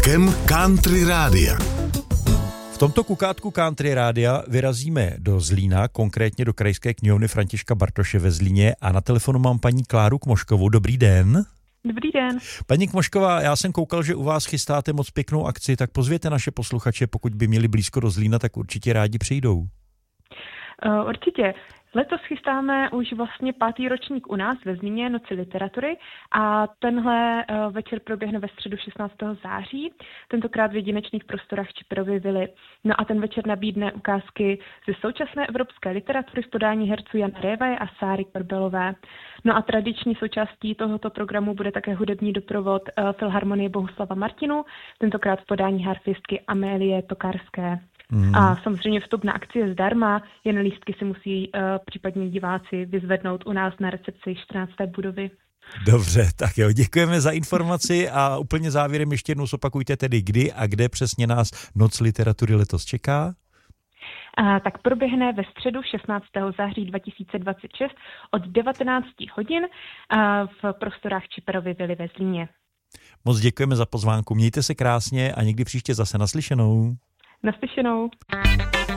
kukátkem Country Rádia. V tomto kukátku Country Rádia vyrazíme do Zlína, konkrétně do Krajské knihovny Františka Bartoše ve Zlíně a na telefonu mám paní Kláru Kmoškovou. Dobrý den. Dobrý den. Paní Kmošková, já jsem koukal, že u vás chystáte moc pěknou akci, tak pozvěte naše posluchače, pokud by měli blízko do Zlína, tak určitě rádi přijdou. Určitě. Letos chystáme už vlastně 5. ročník u nás ve Zlíně Noci literatury a tenhle večer proběhne ve středu 16. září, tentokrát v jedinečných prostorách Čiperovy vily. No a ten večer nabídne ukázky ze současné evropské literatury v podání herců Jana Révaje a Sáry Korbelové. No a tradiční součástí tohoto programu bude také hudební doprovod Filharmonie Bohuslava Martinu, tentokrát v podání harfistky Amélie Tokarské. A samozřejmě vstup na akci je zdarma, jen lístky si musí případně diváci vyzvednout u nás na recepci 14. budovy. Dobře, tak jo, děkujeme za informaci a úplně závěrem ještě jednou zopakujte tedy, kdy a kde přesně nás Noc literatury letos čeká. Tak proběhne ve středu 16. září 2026 od 19 hodin v prostorách Čiperovy vily ve Zlíně. Moc děkujeme za pozvánku, mějte se krásně a někdy příště zase naslyšenou. Naslyšenou.